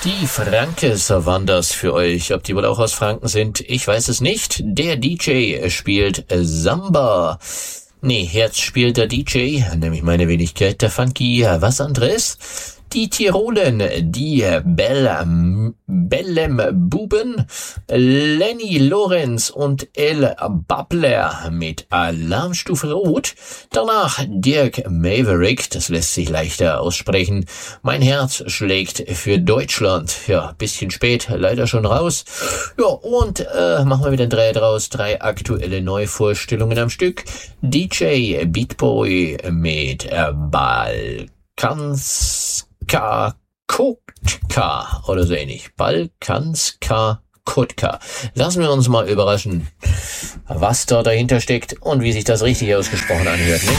Die Frankes waren das für euch. Ob die wohl auch aus Franken sind, ich weiß es nicht. Der DJ spielt Samba. Nee, jetzt spielt der DJ, nämlich meine Wenigkeit, der Funky. Was anderes? Die Tirolen, die Bellem-Buben, Lenny Lorenz und El Babler mit Alarmstufe Rot. Danach Dirk Maverick, das lässt sich leichter aussprechen. Mein Herz schlägt für Deutschland. Ja, bisschen spät, leider schon raus. Ja, und machen wir wieder einen Dreier draus. 3 aktuelle Neuvorstellungen am Stück. DJ Beatboy mit Balkanska Kotka oder so ähnlich. Balkanska Kotka. Lassen wir uns mal überraschen, was da dahinter steckt und wie sich das richtig ausgesprochen anhört. Ne?